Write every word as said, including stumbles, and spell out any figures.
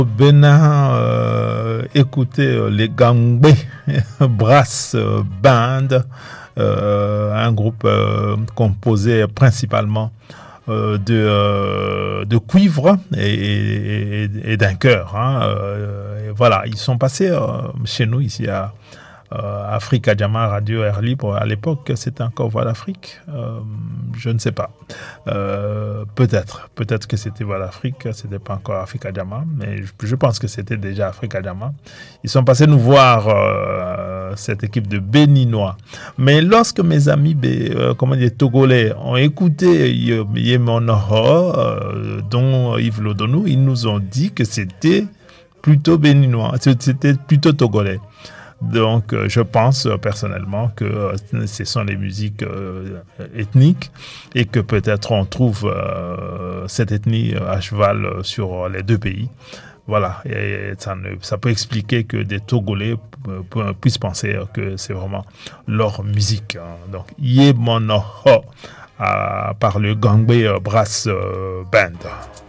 Bénin, euh, écoutez les Gangbe Brass Band, euh, un groupe euh, composé principalement euh, de, euh, de cuivre et, et, et d'un chœur. Hein, euh, et voilà, ils sont passés euh, chez nous ici à euh, Africa Jama Radio Air Libre. À l'époque, c'était encore Voix d'Afrique. Euh, je ne sais pas. Euh, peut-être. Peut-être que c'était Voix d'Afrique. C'était pas encore Africa Jama. Mais je, je pense que c'était déjà Africa Jama. Ils sont passés nous voir euh, cette équipe de Béninois. Mais lorsque mes amis euh, comment dire, togolais ont écouté Yemonoho, euh, dont Yves Lodonou, ils nous ont dit que c'était plutôt béninois. C'était plutôt togolais. Donc, euh, je pense euh, personnellement que euh, ce sont les musiques euh, ethniques et que peut-être on trouve euh, cette ethnie à cheval euh, sur les deux pays. Voilà, et ça, ne, ça peut expliquer que des Togolais p- puissent penser que c'est vraiment leur musique. Hein. Donc, Yemonoho par le Gangbe Brass Band.